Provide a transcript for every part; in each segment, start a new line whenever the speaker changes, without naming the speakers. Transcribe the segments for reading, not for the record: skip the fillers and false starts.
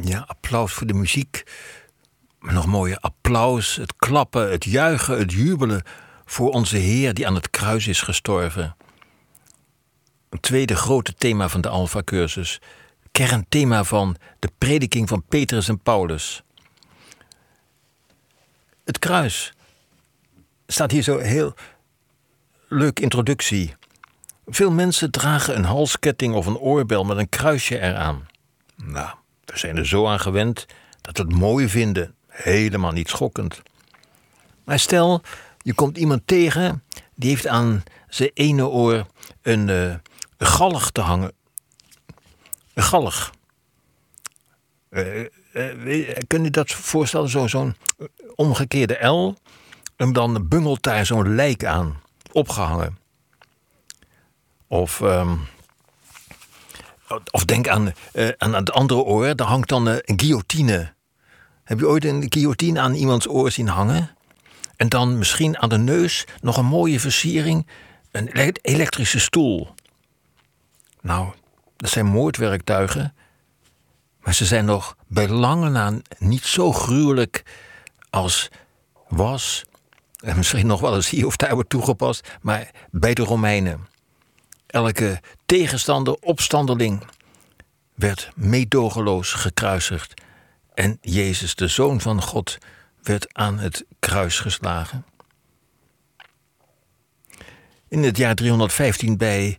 Ja, applaus voor de muziek. Maar nog mooier, applaus, het klappen, het juichen, het jubelen voor onze Heer die aan het kruis is gestorven. Een tweede grote thema van de Alpha-cursus. Kernthema van de prediking van Petrus en Paulus. Het kruis. Staat hier zo heel leuk introductie. Veel mensen dragen een halsketting of een oorbel met een kruisje eraan. Nou, we zijn er zo aan gewend dat we het mooi vinden. Helemaal niet schokkend. Maar stel, je komt iemand tegen die heeft aan zijn ene oor een galg te hangen. Een galg. Kun je dat voorstellen? Zo'n omgekeerde L. En dan bungelt daar zo'n lijk aan. Opgehangen. Of denk aan het andere oor. Daar hangt dan een guillotine. Heb je ooit een guillotine aan iemands oor zien hangen? En dan misschien aan de neus nog een mooie versiering. Een elektrische stoel. Nou, dat zijn moordwerktuigen. Maar ze zijn nog bij lange na niet zo gruwelijk als was. En misschien nog wel eens hier of daar wordt toegepast. Maar bij de Romeinen. Elke tegenstander, opstandeling, werd meedogenloos gekruisigd. En Jezus, de Zoon van God, werd aan het kruis geslagen. In het jaar 315 bij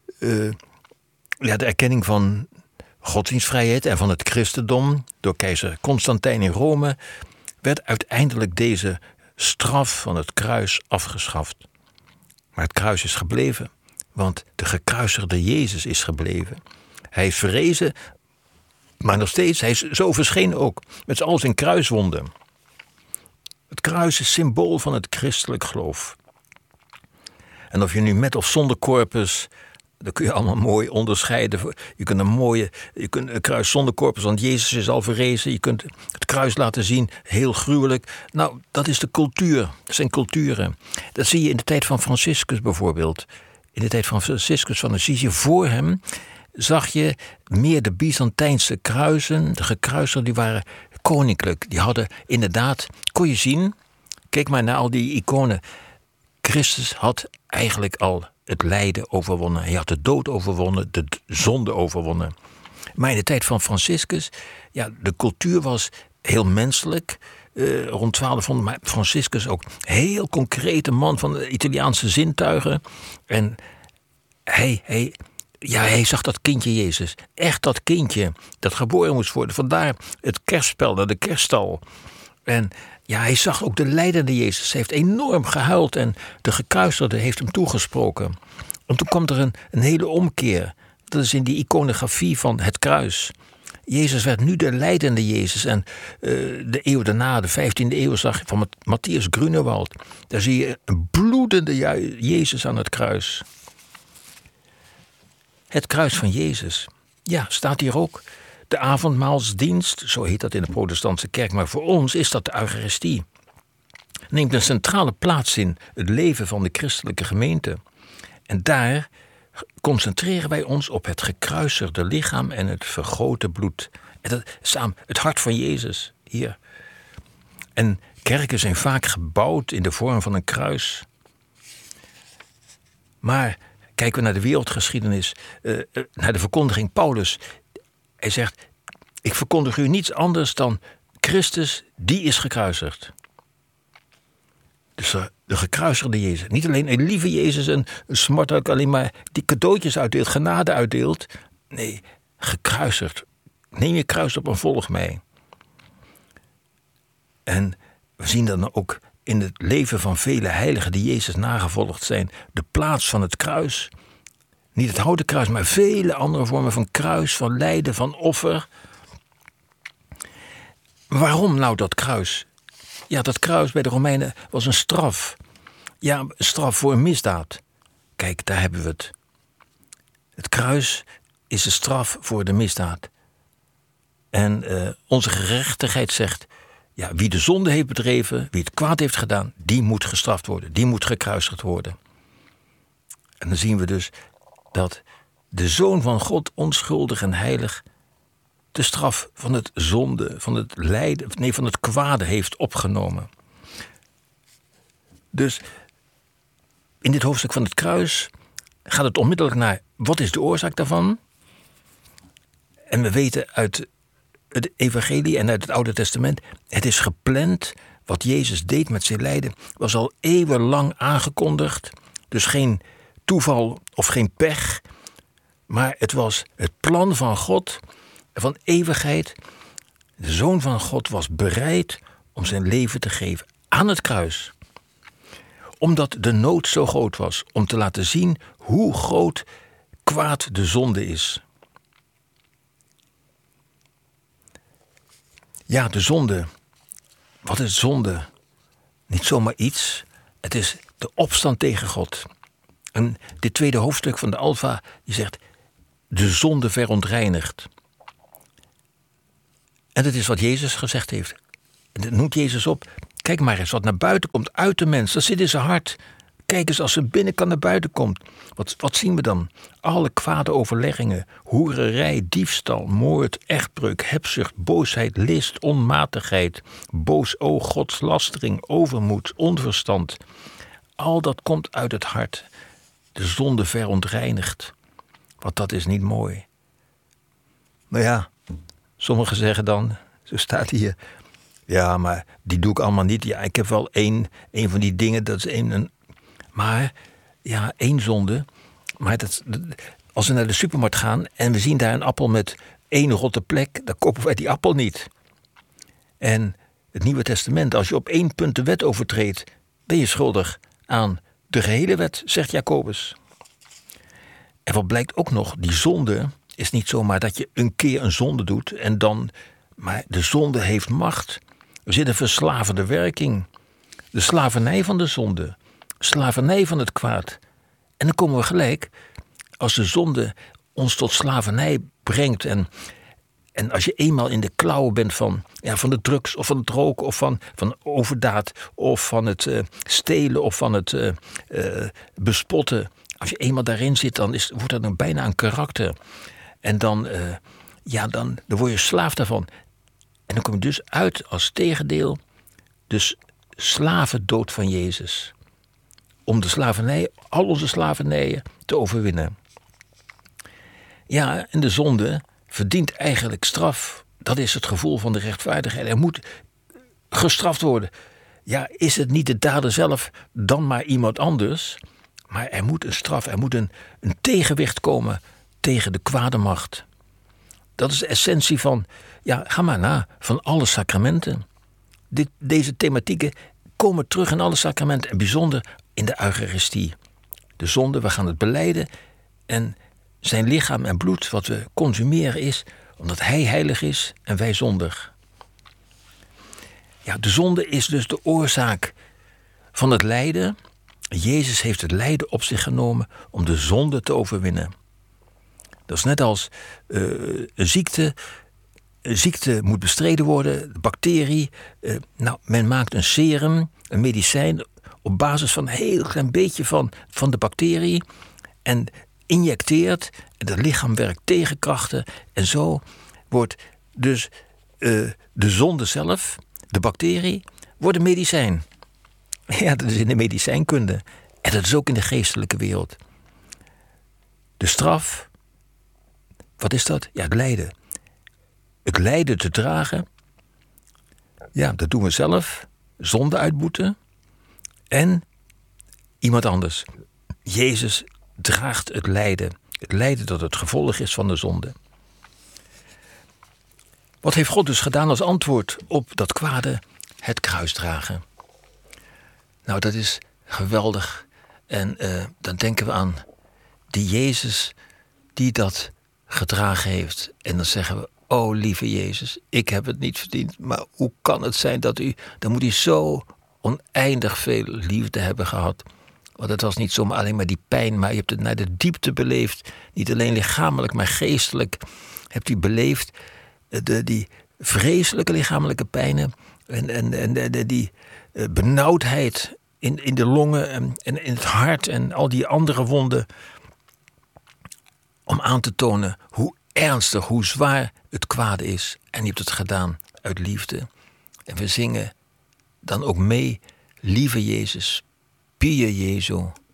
de erkenning van godsdienstvrijheid en van het christendom door keizer Constantijn in Rome werd uiteindelijk deze straf van het kruis afgeschaft. Maar het kruis is gebleven, want de gekruisigde Jezus is gebleven. Hij is verrezen, maar nog steeds, hij is zo verschenen ook, met al zijn kruiswonden. Het kruis is symbool van het christelijk geloof. En of je nu met of zonder corpus, dat kun je allemaal mooi onderscheiden. Je kunt een kruis zonder corpus, want Jezus is al verrezen. Je kunt het kruis laten zien, heel gruwelijk. Nou, dat is de cultuur. Dat zijn culturen. Dat zie je in de tijd van Franciscus bijvoorbeeld. In de tijd van Franciscus van Assisi, voor hem zag je meer de Byzantijnse kruisen. De gekruiselden, die waren koninklijk. Die hadden inderdaad, kon je zien, kijk maar naar al die iconen. Christus had eigenlijk al het lijden overwonnen. Hij had de dood overwonnen, de zonde overwonnen. Maar in de tijd van Franciscus, ja, de cultuur was heel menselijk. Rond 1200, maar Franciscus ook heel concrete man van de Italiaanse zintuigen. En hij zag dat kindje Jezus. Echt dat kindje dat geboren moest worden. Vandaar het kerstspel naar de kerststal. En ja, hij zag ook de lijdende Jezus. Hij heeft enorm gehuild en de gekruisigde heeft hem toegesproken. En toen kwam er een hele omkeer. Dat is in die iconografie van het kruis. Jezus werd nu de lijdende Jezus. En de eeuw daarna, de 15e eeuw, zag je van Matthias Grunewald. Daar zie je een bloedende Jezus aan het kruis. Het kruis van Jezus. Ja, staat hier ook. De avondmaalsdienst, zo heet dat in de protestantse kerk, maar voor ons is dat de Eucharistie. Neemt een centrale plaats in het leven van de christelijke gemeente. En daar concentreren wij ons op het gekruisigde lichaam en het vergoten bloed. En dat is samen het hart van Jezus hier. En kerken zijn vaak gebouwd in de vorm van een kruis. Maar kijken we naar de wereldgeschiedenis, naar de verkondiging Paulus. Hij zegt, ik verkondig u niets anders dan Christus, die is gekruisigd. Dus de gekruisigde Jezus. Niet alleen een lieve Jezus, een smart ook alleen maar die cadeautjes uitdeelt, genade uitdeelt. Nee, gekruisigd. Neem je kruis op en volg mij. En we zien dan ook in het leven van vele heiligen die Jezus nagevolgd zijn, de plaats van het kruis. Niet het houten kruis, maar vele andere vormen van kruis, van lijden, van offer. Waarom nou dat kruis? Ja, dat kruis bij de Romeinen was een straf. Ja, een straf voor een misdaad. Kijk, daar hebben we het. Het kruis is de straf voor de misdaad. En onze gerechtigheid zegt, ja, wie de zonde heeft bedreven, wie het kwaad heeft gedaan, die moet gestraft worden. Die moet gekruisigd worden. En dan zien we dus dat de Zoon van God, onschuldig en heilig, de straf van het zonde, van het lijden, nee, van het kwade heeft opgenomen. Dus in dit hoofdstuk van het kruis gaat het onmiddellijk naar wat is de oorzaak daarvan? En we weten uit het evangelie en uit het Oude Testament, het is gepland. Wat Jezus deed met zijn lijden was al eeuwenlang aangekondigd. Dus geen toeval of geen pech. Maar het was het plan van God, van eeuwigheid. De Zoon van God was bereid om zijn leven te geven aan het kruis. Omdat de nood zo groot was. Om te laten zien hoe groot kwaad de zonde is. Ja, de zonde. Wat is zonde? Niet zomaar iets. Het is de opstand tegen God. En dit tweede hoofdstuk van de Alfa, die zegt, de zonde verontreinigt. En dat is wat Jezus gezegd heeft. En dat noemt Jezus op. Kijk maar eens wat naar buiten komt uit de mens. Dat zit in zijn hart. Kijk eens als ze binnenkant naar buiten komt. Wat zien we dan? Alle kwade overleggingen. Hoererij, diefstal, moord, echtbreuk, hebzucht, boosheid, list, onmatigheid. Boos oog, godslastering, overmoed, onverstand. Al dat komt uit het hart. De zonde verontreinigt. Want dat is niet mooi. Nou ja, sommigen zeggen dan, zo staat hier, ja, maar die doe ik allemaal niet. Ja, ik heb wel één van die dingen, dat is maar ja, één zonde. Maar als we naar de supermarkt gaan en we zien daar een appel met 1 rotte plek, dan kopen wij die appel niet. En het Nieuwe Testament, als je op 1 punt de wet overtreedt, ben je schuldig aan de gehele wet, zegt Jacobus. En wat blijkt ook nog, die zonde is niet zomaar dat je een keer een zonde doet en dan, maar de zonde heeft macht. Er zit een verslavende werking. De slavernij van de zonde. Slavernij van het kwaad. En dan komen we gelijk, als de zonde ons tot slavernij brengt en als je eenmaal in de klauwen bent van de drugs of van het roken of van overdaad of van het stelen of van het bespotten. Als je eenmaal daarin zit, dan wordt dat dan bijna een karakter. En dan word je slaaf daarvan. En dan kom je dus uit als tegendeel, dus slavendood van Jezus. Om de slavernij, al onze slavernijen te overwinnen. Ja, en de zonde verdient eigenlijk straf. Dat is het gevoel van de rechtvaardigheid. Er moet gestraft worden. Ja, is het niet de dader zelf, dan maar iemand anders. Maar er moet een straf, er moet een tegenwicht komen tegen de kwade macht. Dat is de essentie van, ga maar na, van alle sacramenten. Deze thematieken komen terug in alle sacramenten en bijzonder in de Eucharistie. De zonde, we gaan het belijden en zijn lichaam en bloed wat we consumeren is omdat hij heilig is en wij zondig. Ja, de zonde is dus de oorzaak van het lijden. Jezus heeft het lijden op zich genomen om de zonde te overwinnen. Dat is net als een ziekte. Een ziekte moet bestreden worden, de bacterie. Men maakt een serum, een medicijn op basis van een heel klein beetje van de bacterie. En injecteert, en het lichaam werkt tegen krachten. En zo wordt dus de zonde zelf, de bacterie, wordt een medicijn. Ja, dat is in de medicijnkunde. En dat is ook in de geestelijke wereld. De straf, wat is dat? Ja, het lijden. Het lijden te dragen, ja, dat doen we zelf. Zonde uitboeten. En iemand anders. Jezus draagt het lijden. Het lijden dat het gevolg is van de zonde. Wat heeft God dus gedaan als antwoord op dat kwade? Het kruis dragen. Nou, dat is geweldig. En dan denken we aan die Jezus die dat gedragen heeft. En dan zeggen we, oh lieve Jezus, ik heb het niet verdiend. Maar hoe kan het zijn dat dan moet u zo oneindig veel liefde hebben gehad. Want het was niet zomaar alleen maar die pijn, maar je hebt het naar de diepte beleefd. Niet alleen lichamelijk, maar geestelijk hebt u beleefd. Die vreselijke lichamelijke pijnen en die benauwdheid in de longen en in het hart en al die andere wonden. Om aan te tonen hoe ernstig hoe zwaar het kwade is. En je hebt het gedaan uit liefde. En we zingen dan ook mee, lieve Jezus, Pie Jezu,